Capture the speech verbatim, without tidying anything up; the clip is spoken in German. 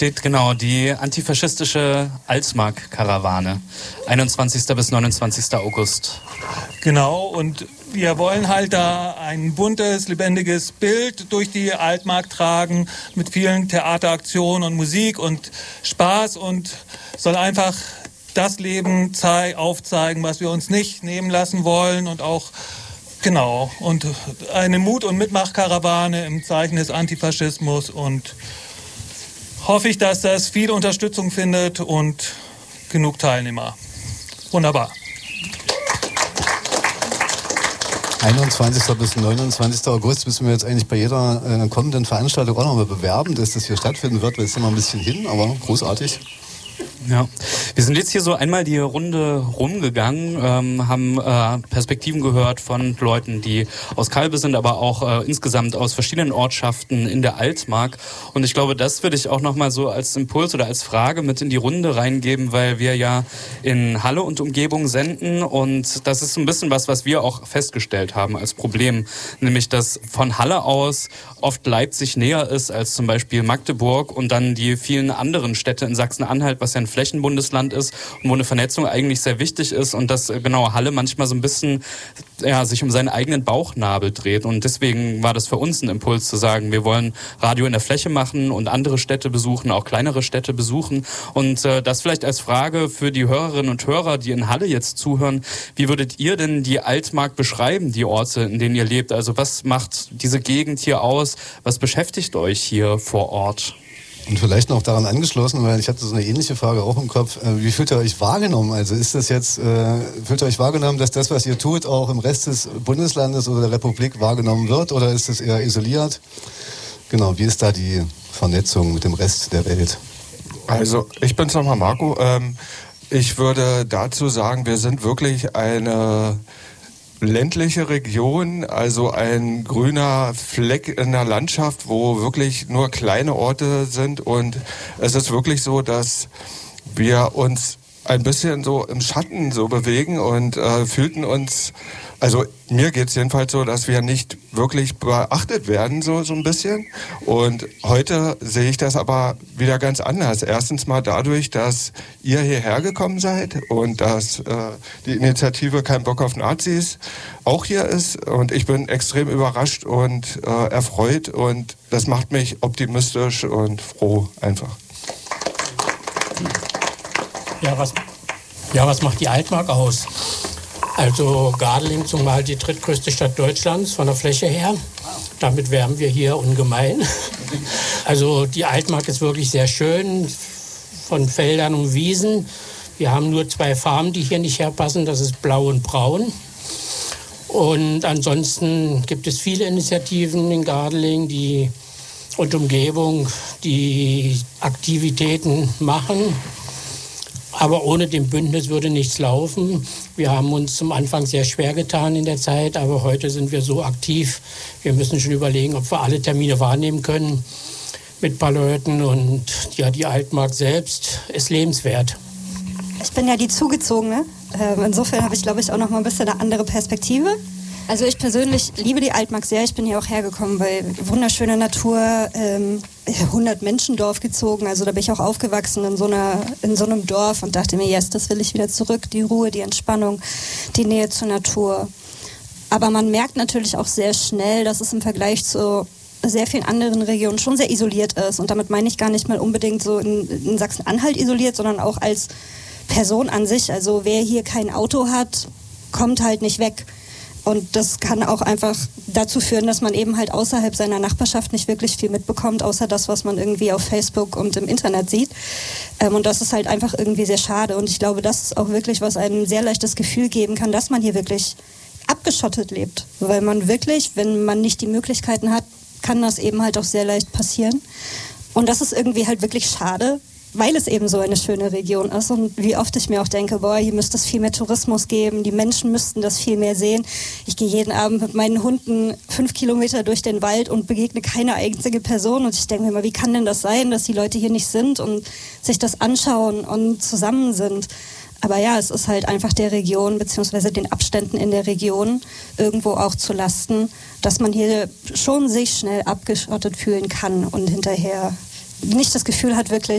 steht genau die antifaschistische Altmark-Karawane. einundzwanzigster bis neunundzwanzigster August. Genau, und wir wollen halt da ein buntes, lebendiges Bild durch die Altmark tragen mit vielen Theateraktionen und Musik und Spaß und soll einfach das Leben zei- aufzeigen, was wir uns nicht nehmen lassen wollen und auch, genau, und eine Mut- und Mitmachkarawane im Zeichen des Antifaschismus und hoffe ich, dass das viel Unterstützung findet und genug Teilnehmer. Wunderbar. einundzwanzigster bis neunundzwanzigster August müssen wir jetzt eigentlich bei jeder äh, kommenden Veranstaltung auch nochmal bewerben, dass das hier stattfinden wird, weil es immer ein bisschen hin, aber großartig. Ja, wir sind jetzt hier so einmal die Runde rumgegangen, ähm, haben äh, Perspektiven gehört von Leuten, die aus Kalbe sind, aber auch äh, insgesamt aus verschiedenen Ortschaften in der Altmark. Und ich glaube, das würde ich auch nochmal so als Impuls oder als Frage mit in die Runde reingeben, weil wir ja in Halle und Umgebung senden und das ist so ein bisschen was, was wir auch festgestellt haben als Problem, nämlich dass von Halle aus oft Leipzig näher ist als zum Beispiel Magdeburg und dann die vielen anderen Städte in Sachsen-Anhalt, was ja ein Flächenbundesland ist und wo eine Vernetzung eigentlich sehr wichtig ist und dass genau Halle manchmal so ein bisschen ja, sich um seinen eigenen Bauchnabel dreht und deswegen war das für uns ein Impuls zu sagen, wir wollen Radio in der Fläche machen und andere Städte besuchen, auch kleinere Städte besuchen und äh, das vielleicht als Frage für die Hörerinnen und Hörer, die in Halle jetzt zuhören, wie würdet ihr denn die Altmark beschreiben, die Orte, in denen ihr lebt? Also was macht diese Gegend hier aus? Was beschäftigt euch hier vor Ort? Und vielleicht noch daran angeschlossen, weil ich hatte so eine ähnliche Frage auch im Kopf. Wie fühlt ihr euch wahrgenommen? Also ist das jetzt, äh, fühlt ihr euch wahrgenommen, dass das, was ihr tut, auch im Rest des Bundeslandes oder der Republik wahrgenommen wird? Oder ist es eher isoliert? Genau, wie ist da die Vernetzung mit dem Rest der Welt? Also ich bin's nochmal, Marco. Ähm, ich würde dazu sagen, wir sind wirklich eine ländliche Region, also ein grüner Fleck in der Landschaft, wo wirklich nur kleine Orte sind und es ist wirklich so, dass wir uns ein bisschen so im Schatten so bewegen und äh, fühlten uns, also mir geht's jedenfalls so, dass wir nicht wirklich beachtet werden, so, so ein bisschen. Und heute sehe ich das aber wieder ganz anders. Erstens mal dadurch, dass ihr hierher gekommen seid und dass äh, die Initiative Kein Bock auf Nazis auch hier ist. Und ich bin extrem überrascht und äh, erfreut und das macht mich optimistisch und froh einfach. Ja, was, ja, was macht die Altmark aus? Also Gardelegen zum Beispiel die drittgrößte Stadt Deutschlands von der Fläche her. Damit wärmen wir hier ungemein. Also die Altmark ist wirklich sehr schön, von Feldern und Wiesen. Wir haben nur zwei Farben, die hier nicht herpassen, das ist Blau und Braun. Und ansonsten gibt es viele Initiativen in Gardelegen, die und Umgebung, die Aktivitäten machen. Aber ohne dem Bündnis würde nichts laufen. Wir haben uns zum Anfang sehr schwer getan in der Zeit, aber heute sind wir so aktiv. Wir müssen schon überlegen, ob wir alle Termine wahrnehmen können mit ein paar Leuten. Und ja, die Altmark selbst ist lebenswert. Ich bin ja die Zugezogene. Insofern habe ich, glaube ich, auch noch mal ein bisschen eine andere Perspektive. Also ich persönlich liebe die Altmark sehr. Ich bin hier auch hergekommen bei wunderschöner Natur, ähm, hundert Menschen Dorf gezogen. Also da bin ich auch aufgewachsen in so, einer, in so einem Dorf und dachte mir, yes, das will ich wieder zurück. Die Ruhe, die Entspannung, die Nähe zur Natur. Aber man merkt natürlich auch sehr schnell, dass es im Vergleich zu sehr vielen anderen Regionen schon sehr isoliert ist. Und damit meine ich gar nicht mal unbedingt so in, in Sachsen-Anhalt isoliert, sondern auch als Person an sich. Also wer hier kein Auto hat, kommt halt nicht weg. Und das kann auch einfach dazu führen, dass man eben halt außerhalb seiner Nachbarschaft nicht wirklich viel mitbekommt, außer das, was man irgendwie auf Facebook und im Internet sieht. Ähm, und das ist halt einfach irgendwie sehr schade. Und ich glaube, das ist auch wirklich, was einem ein sehr leichtes Gefühl geben kann, dass man hier wirklich abgeschottet lebt. Weil man wirklich, wenn man nicht die Möglichkeiten hat, kann das eben halt auch sehr leicht passieren. Und das ist irgendwie halt wirklich schade, weil es eben so eine schöne Region ist und wie oft ich mir auch denke, boah, hier müsste es viel mehr Tourismus geben, die Menschen müssten das viel mehr sehen. Ich gehe jeden Abend mit meinen Hunden fünf Kilometer durch den Wald und begegne keine einzige Person und ich denke mir mal, wie kann denn das sein, dass die Leute hier nicht sind und sich das anschauen und zusammen sind. Aber ja, es ist halt einfach der Region beziehungsweise den Abständen in der Region irgendwo auch zu lasten, dass man hier schon sich schnell abgeschottet fühlen kann und hinterher nicht das Gefühl hat, wirklich